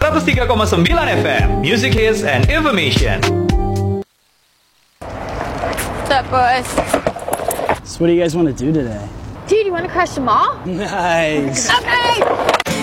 103,9 FM, Music Hits and Information. What's up, boys? So what do you guys want to do today? Dude, you want to crash the mall? Nice. Okay!